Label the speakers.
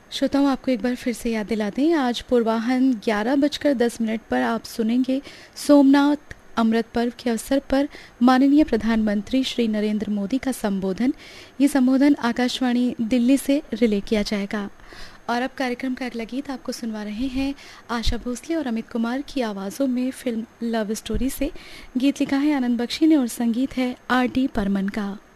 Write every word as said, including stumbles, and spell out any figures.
Speaker 1: श्रोताओं, आपको एक बार फिर से याद दिला दें, आज पूर्वाह्न ग्यारह बजकर दस मिनट पर आप सुनेंगे सोमनाथ अमृत पर्व के अवसर पर माननीय प्रधानमंत्री श्री नरेंद्र मोदी का संबोधन। ये संबोधन आकाशवाणी दिल्ली से रिले किया जाएगा। और अब कार्यक्रम का अगला गीत आपको सुनवा रहे हैं आशा भोसले और अमित कुमार की आवाज़ों में फिल्म लव स्टोरी से। गीत लिखा है आनंद बख्शी ने और संगीत है आर डी बर्मन का।